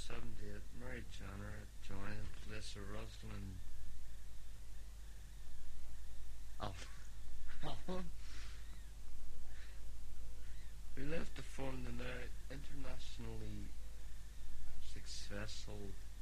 70th Mary Chandler joined Lisa Russell and Alan, who left to form the now internationally successful